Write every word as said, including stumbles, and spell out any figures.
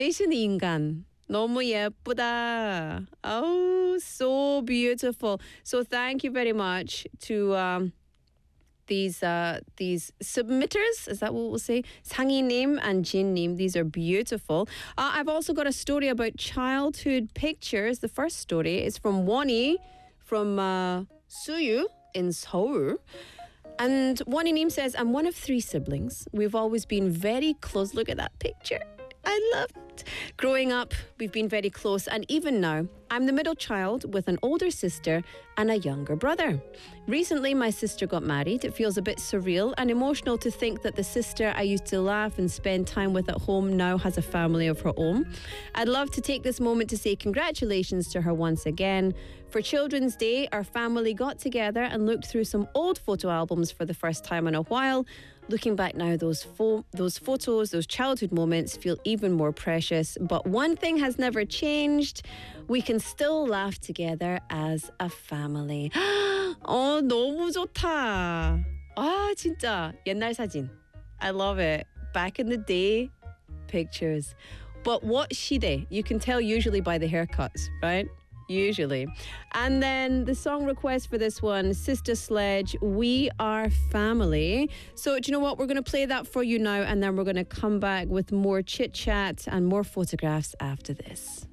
Asian 인간. 너무 예쁘다. Oh, so beautiful. So thank you very much to um, these uh, these submitters. Is that what we'll say? 상희님 and 진님. These are beautiful. Uh, I've also got a story about childhood pictures. The first story is from Wonnie from uh, Suyu in Seoul. And Wonnie says, I'm one of three siblings. We've always been very close. Look at that picture. I love it. Growing up, we've been very close, and even now, I'm the middle child with an older sister and a younger brother. Recently, my sister got married. It feels a bit surreal and emotional to think that the sister I used to laugh and spend time with at home now has a family of her own. I'd love to take this moment to say congratulations to her once again. For Children's Day, our family got together and looked through some old photo albums for the first time in a while. Looking back now, those fo- those photos, those childhood moments feel even more precious. But one thing has never changed. We can still laugh together as a family. 어, 너무 좋다. 아, 진짜 옛날 사진. I love it. Back in the day, pictures. But what 시대? You can tell usually by the haircuts, right? Usually. And then the song request for this one, Sister Sledge, We Are Family. So do you know what? We're going to play that for you now, and then we're going to come back with more chit chat and more photographs after this.